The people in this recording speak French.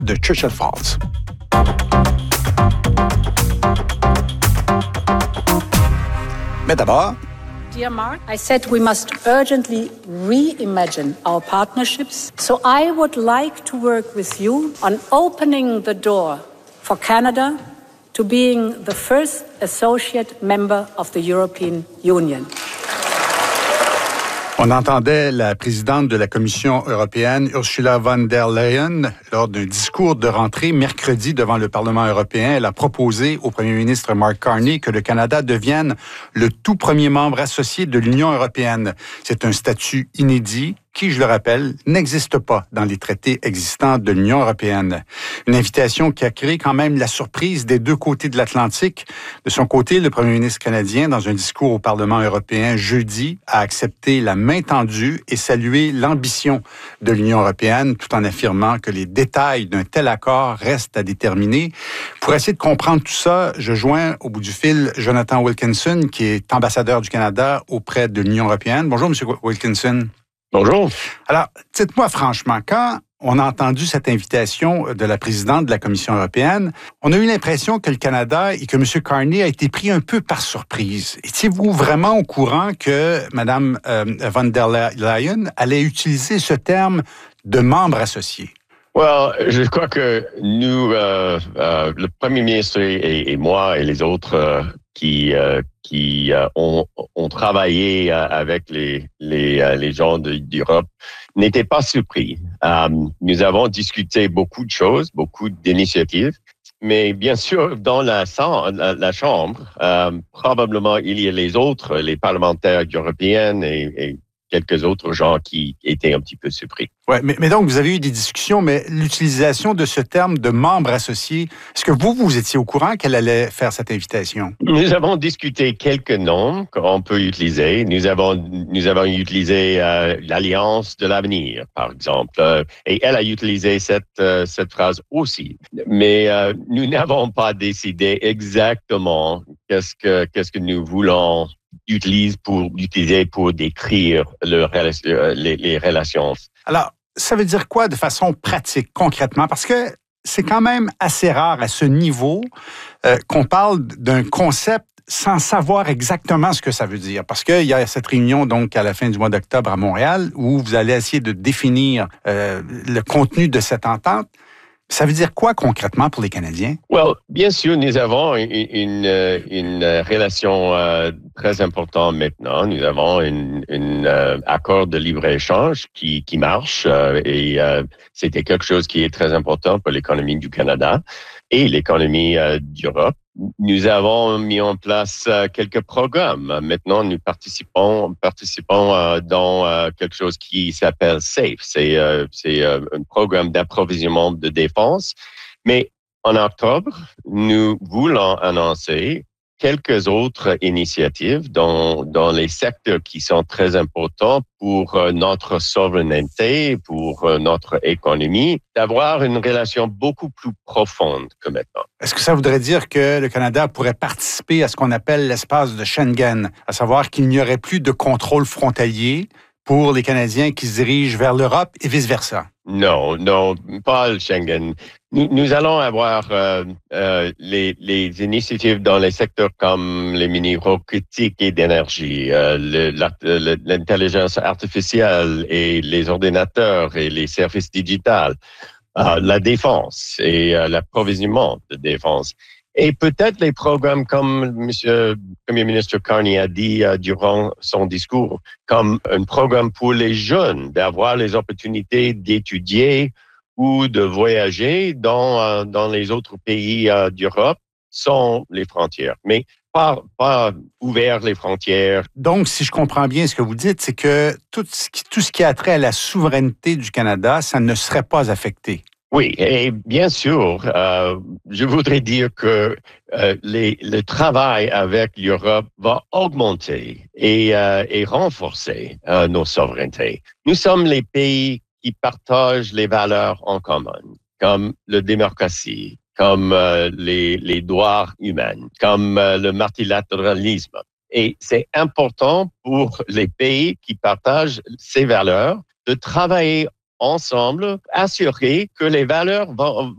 de Churchill Falls. Mais d'abord, Dear Mark, I said we must urgently reimagine our partnerships. So I would like to work with you on opening the door for Canada to being the first associate member of the European Union. On entendait la présidente de la Commission européenne, Ursula von der Leyen, lors d'un discours de rentrée mercredi devant le Parlement européen. Elle a proposé au premier ministre Mark Carney que le Canada devienne le tout premier membre associé de l'Union européenne. C'est un statut inédit qui, je le rappelle, n'existe pas dans les traités existants de l'Union européenne. Une invitation qui a créé quand même la surprise des deux côtés de l'Atlantique. De son côté, le premier ministre canadien, dans un discours au Parlement européen jeudi, a accepté la main tendue et salué l'ambition de l'Union européenne, tout en affirmant que les détails d'un tel accord restent à déterminer. Pour essayer de comprendre tout ça, je joins au bout du fil Jonathan Wilkinson, qui est ambassadeur du Canada auprès de l'Union européenne. Bonjour, M. Wilkinson. Bonjour. Alors, dites-moi franchement, quand on a entendu cette invitation de la présidente de la Commission européenne, on a eu l'impression que le Canada et que M. Carney a été pris un peu par surprise. Étiez-vous vraiment au courant que Mme von der Leyen allait utiliser ce terme de membre associé? Well, je crois que nous, le Premier ministre et moi et les autres qui ont travaillé avec les gens d'Europe n'étaient pas surpris. Nous avons discuté beaucoup de choses, beaucoup d'initiatives, mais bien sûr, dans la Chambre, probablement il y a les parlementaires européens et quelques autres gens qui étaient un petit peu surpris. Oui, mais donc, vous avez eu des discussions, mais l'utilisation de ce terme de membre associé, est-ce que vous étiez au courant qu'elle allait faire cette invitation? Nous avons discuté quelques noms qu'on peut utiliser. Nous avons utilisé l'Alliance de l'avenir, par exemple, et elle a utilisé cette phrase aussi. Mais nous n'avons pas décidé exactement qu'est-ce que nous voulons utiliser pour décrire les relations. Alors, ça veut dire quoi de façon pratique, concrètement? Parce que c'est quand même assez rare à ce niveau qu'on parle d'un concept sans savoir exactement ce que ça veut dire. Parce qu'il y a cette réunion, donc, à la fin du mois d'octobre à Montréal, où vous allez essayer de définir le contenu de cette entente. Ça veut dire quoi concrètement pour les Canadiens? Well, bien sûr, nous avons une relation très importante maintenant. Nous avons un accord de libre-échange qui marche et c'était quelque chose qui est très important pour l'économie du Canada et l'économie d'Europe. Nous avons mis en place quelques programmes. Maintenant, nous participons dans quelque chose qui s'appelle SAFE. C'est un programme d'approvisionnement de défense. Mais en octobre, nous voulons annoncer quelques autres initiatives dans les secteurs qui sont très importants pour notre souveraineté, pour notre économie, d'avoir une relation beaucoup plus profonde que maintenant. Est-ce que ça voudrait dire que le Canada pourrait participer à ce qu'on appelle l'espace de Schengen, à savoir qu'il n'y aurait plus de contrôle frontalier pour les Canadiens qui se dirigent vers l'Europe et vice-versa? Non, pas le Schengen. Nous allons avoir les initiatives dans les secteurs comme les minéraux critiques et d'énergie, l'intelligence artificielle et les ordinateurs et les services digitaux, la défense et l'approvisionnement de défense. Et peut-être les programmes comme M. Premier ministre Carney a dit durant son discours, comme un programme pour les jeunes, d'avoir les opportunités d'étudier ou de voyager dans les autres pays d'Europe sans les frontières. Mais pas ouvert les frontières. Donc, si je comprends bien ce que vous dites, c'est que tout ce qui a trait à la souveraineté du Canada, ça ne serait pas affecté. Oui, et bien sûr, je voudrais dire que le travail avec l'Europe va augmenter et renforcer nos souverainetés. Nous sommes les pays qui partagent les valeurs en commun, comme la démocratie, comme les droits humains, comme le multilatéralisme. Et c'est important pour les pays qui partagent ces valeurs de travailler ensemble, assurer que les valeurs